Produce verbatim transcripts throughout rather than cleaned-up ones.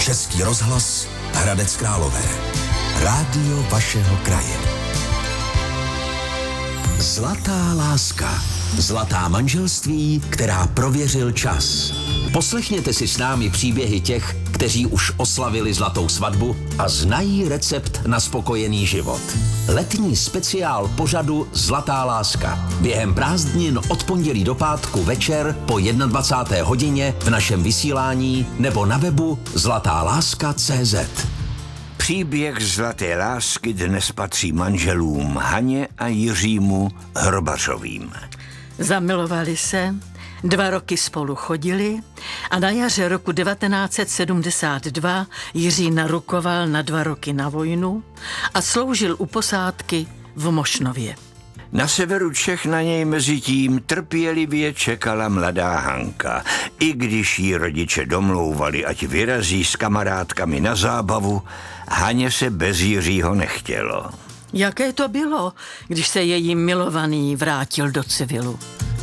Český rozhlas Hradec Králové. Rádio vašeho kraje. Zlatá láska. Zlatá manželství, která prověřil čas. Poslechněte si s námi příběhy těch, kteří už oslavili zlatou svatbu a znají recept na spokojený život. Letní speciál pořadu Zlatá láska. Během prázdnin od pondělí do pátku večer po dvacáté jedné hodině v našem vysílání nebo na webu zlatá láska tečka cé zet. Příběh zlaté lásky dnes patří manželům Haně a Jiřímu Hrobařovým. Zamilovali se, dva roky spolu chodili a na jaře roku devatenáct set sedmdesát dva Jiří narukoval na dva roky na vojnu a sloužil u posádky v Mošnově. Na severu Čech na něj mezi tím trpělivě čekala mladá Hanka. I když jí rodiče domlouvali, ať vyrazí s kamarádkami na zábavu, Haně se bez Jiřího nechtělo. Jaké to bylo, když se její milovaný vrátil do civilu?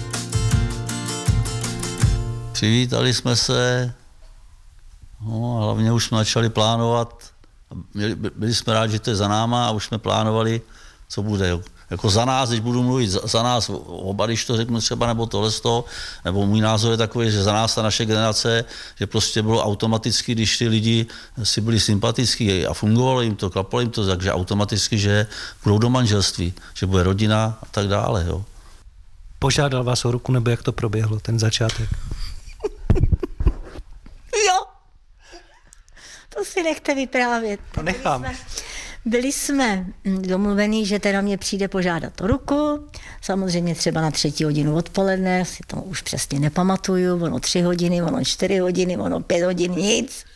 Přivítali jsme se, no a hlavně už jsme začali plánovat. Byli, byli jsme rádi, že to je za náma a už jsme plánovali, co bude. Jako za nás, když budu mluvit za, za nás oba, když to řeknu třeba, nebo tohle z toho, nebo můj názor je takový, že za nás ta naše generace, že prostě bylo automaticky, když ty lidi si byli sympatický a fungovalo jim to, klapalo jim to, takže automaticky, že budou do manželství, že bude rodina a tak dále. Jo. Požádal vás o ruku, nebo jak to proběhlo, ten začátek? Jo, to si nechte vyprávět. To nechám. Byli jsme, byli jsme domluvení, že teda mě přijde požádat o ruku, samozřejmě třeba na třetí hodinu odpoledne, si to už přesně nepamatuju, ono tři hodiny, ono čtyři hodiny, ono pět hodin, nic.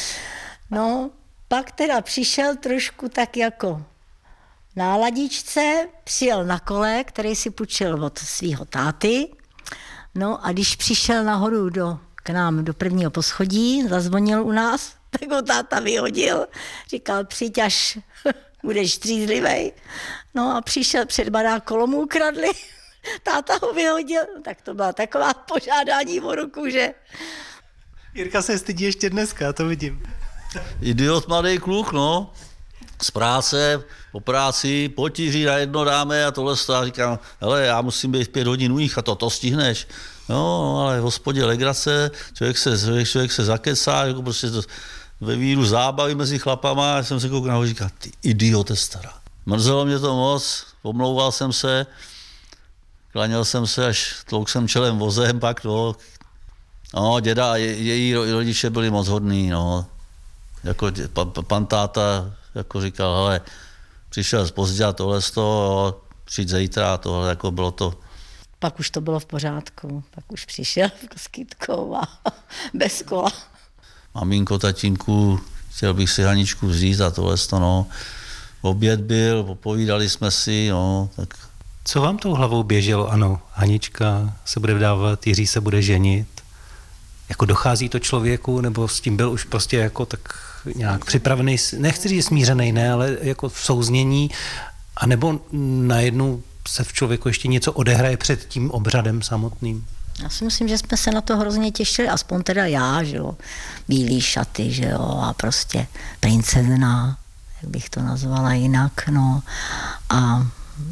No, pak teda přišel trošku tak jako na ladičce, přijel na kole, který si půjčil od svého táty, no a když přišel nahoru do k nám do prvního poschodí, zazvonil u nás, tak ho táta vyhodil. Říkal, přijď, až budeš střízlivej. No a přišel před barák, kolo mu ukradli. Táta ho vyhodil. Tak to byla taková požádání o ruku, že... Jirka se stydí ještě dneska, to vidím. Idiot mladý kluk, no. Z práce, po práci, potíří na jedno dáme a tohle a říkám, hele, já musím být v pět hodin u nich a to, to stihneš. No, ale v hospodě legrace, člověk se, člověk, člověk se zakecá, jako prostě to, ve víru zábavy mezi chlapama, a jsem se koukal a říkal, ty idiote stará. Mrzelo mě to moc, pomlouval jsem se, klaněl jsem se, až tlouk jsem čelem vozem, pak no, no děda a je, její rodiče byli moc hodný, no. Jako pan, pan táta jako říkal, hele, přišel zpozdě a tohle z toho, přijď zítra a tohle, jako bylo to. Pak už to bylo v pořádku, pak už přišel s kytkou a bez kola. Maminko, tatínku, chtěl bych si Haničku vzít a tohle to, no. Oběd byl, popovídali jsme si, no, tak. Co vám tou hlavou běželo? Ano, Hanička se bude vdávat, Jiří se bude ženit. Jako dochází to člověku, nebo s tím byl už prostě jako tak nějak připravený, nechci říct smířený, ne, ale jako v souznění, anebo najednou se v člověku ještě něco odehraje před tím obřadem samotným? Já si myslím, že jsme se na to hrozně těšili, aspoň teda já, že jo, bílý šaty, že jo, a prostě princezna, jak bych to nazvala jinak, no, a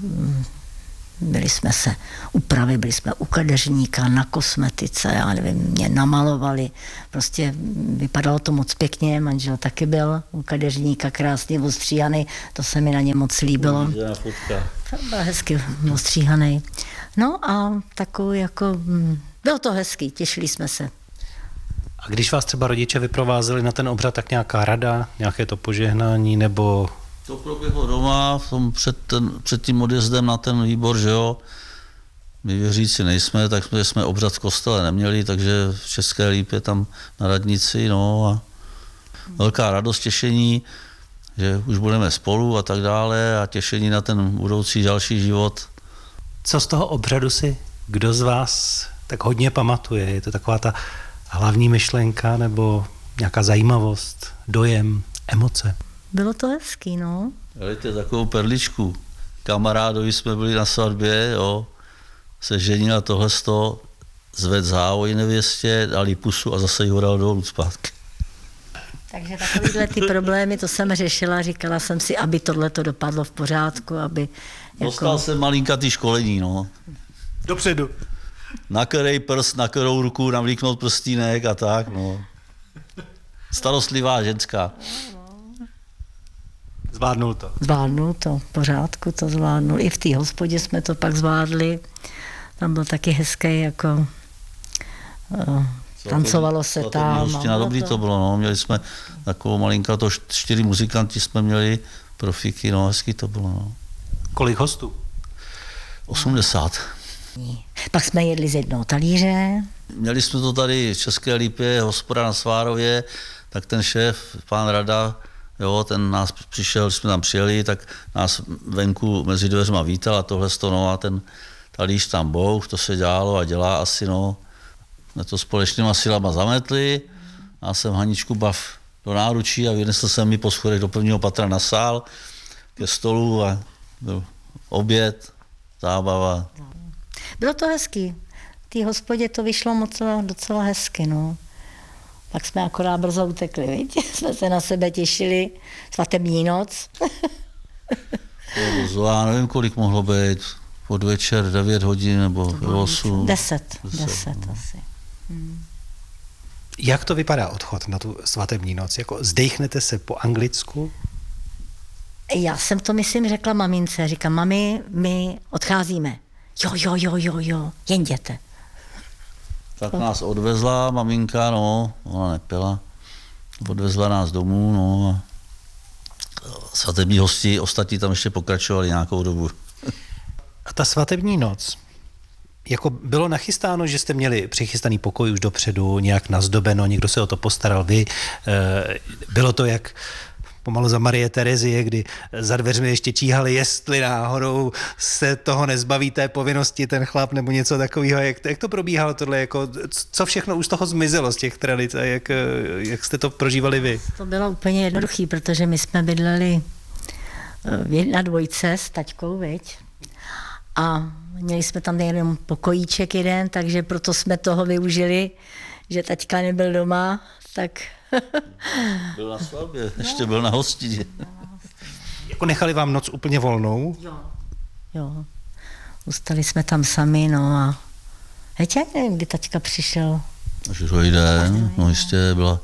byli jsme se upravili, byli jsme u kadeřníka, na kosmetice, já nevím, mě namalovali, prostě vypadalo to moc pěkně, manžel taky byl u kadeřníka krásně ostříhaný, to se mi na ně moc líbilo. Byl hezky ostříhaný. No a takový jako, bylo to hezký, těšili jsme se. A když vás třeba rodiče vyprovázeli na ten obřad, tak nějaká rada, nějaké to požehnání, nebo... To proběhlo doma, v tom před, ten, před tím odjezdem na ten výbor, že jo. My věřící nejsme, tak jsme, jsme obřad v kostele neměli, takže v České Lípě tam na radnici, no a velká radost, těšení, že už budeme spolu a tak dále a těšení na ten budoucí další život. Co z toho obřadu si kdo z vás tak hodně pamatuje? Je to taková ta hlavní myšlenka nebo nějaká zajímavost, dojem, emoce? Bylo to hezký, no. Dejte takovou perličku. Kamarádovi jsme byli na svatbě, jo, se ženil a tohle z toho, zved závoj nevěstě, dali pusu a zase ji ho dal dolů zpátky. Takže takovýhle ty problémy, to jsem řešila, říkala jsem si, aby tohle to dopadlo v pořádku, aby... Jako... Dostal jsem malinkatý školení, no. Dopředu. Na který prst, na kterou ruku navlíknout prstínek a tak, no. Starostlivá ženská. Zvládnul to. Zvládnul to, v pořádku to zvládnul. I v té hospodě jsme to pak zvládli. Tam byl taky hezký, jako... Uh, tancovalo se tam. Hostina, dobrý to bylo, no. Měli jsme takovou malinkatou, čtyři muzikanti jsme měli, profíky, no, hezký to bylo, no. Kolik hostů? osmdesát. Pak jsme jedli z jednoho talíře. Měli jsme to tady v České Lípě, hospoda na Svárově, tak ten šéf, pán Rada, jo, ten nás přišel, když jsme tam přijeli, tak nás venku mezi dveřma vítal a tohle no, a ten talíř tam bouch, to se dělalo a dělá asi, no. Jsme to společnýma silama zametli, já jsem Haničku bav do náručí a vynesl jsem mi po schodech do prvního patra na sál ke stolu a byl oběd, zábava. Bylo to hezký. V té hospodě to vyšlo moc docela hezky, no. Pak jsme akorát brzo utekli, viď? Jsme se na sebe těšili. Svatební noc. To já nevím, kolik mohlo být. Podvečer devět hodin nebo osm. Deset. Deset, Deset no. asi. Hmm. Jak to vypadá odchod na tu svatební noc? Jako zdechnete se po anglicku? Já jsem to, myslím, řekla mamince. Říkám, mami, my odcházíme. Jo, jo, jo, jo, jo, jen jděte. Tak nás odvezla maminka, no, ona nepila. Odvezla nás domů, no a svatební hosti, ostatní tam ještě pokračovali nějakou dobu. A ta svatební noc, jako bylo nachystáno, že jste měli přichystaný pokoj už dopředu, nějak nazdobeno, někdo se o to postaral, vy, bylo to jak pomalu za Marie Terezie, kdy za dveřmi ještě číhali, jestli náhodou se toho nezbaví té povinnosti ten chlap nebo něco takového. Jak, jak to probíhalo tohle? Jako, co všechno už z toho zmizelo z těch tradic a jak, jak jste to prožívali vy? To bylo úplně jednoduchý, protože my jsme bydleli na dvojce s taťkou, viď? A měli jsme tam jenom pokojíček jeden, takže proto jsme toho využili, že taťka nebyl doma, tak... Byl na svatbě, ještě byl na hostině. Jako nechali vám noc úplně volnou? Jo. Jo. Ustali jsme tam sami, no a... Heď, já nevím, kdy taťka přišel. Až druhý den, no jistě byla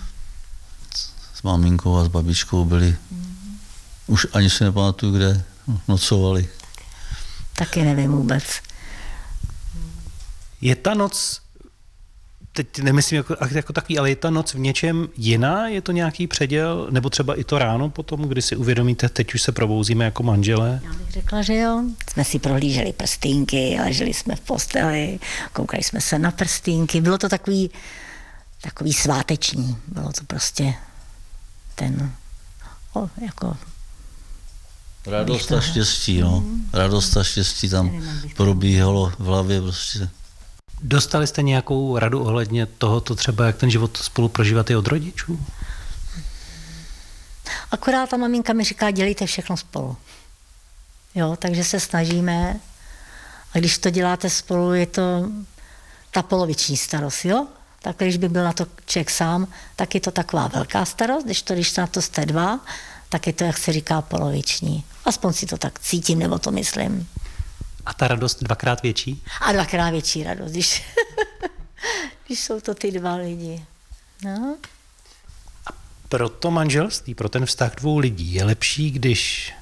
s maminkou a s babičkou byli. Už ani si nepamatuju, kde nocovali. Taky nevím vůbec. Je ta noc, teď nemyslím jako, jako takový, ale je ta noc v něčem jiná? Je to nějaký předěl? Nebo třeba i to ráno potom, kdy si uvědomíte, teď už se probouzíme jako manželé? Já bych řekla, že jo. Jsme si prohlíželi prstýnky, leželi jsme v posteli, koukali jsme se na prstýnky. Bylo to takový, takový sváteční. Bylo to prostě ten, o, jako... Radost a štěstí, no. Radost a štěstí tam probíhalo v hlavě prostě. Dostali jste nějakou radu ohledně tohoto třeba, jak ten život spolu prožívat i od rodičů? Akorát ta maminka mi říká, dělejte všechno spolu. Jo, takže se snažíme. A když to děláte spolu, je to ta poloviční starost, jo? Tak když by byl na to člověk sám, tak je to taková velká starost, když to, když na to jste dva, tak je to, jak se říká, poloviční. Aspoň si to tak cítím, nebo to myslím. A ta radost dvakrát větší? A dvakrát větší radost, když, když jsou to ty dva lidi. No. A pro to manželství, pro ten vztah dvou lidí je lepší, když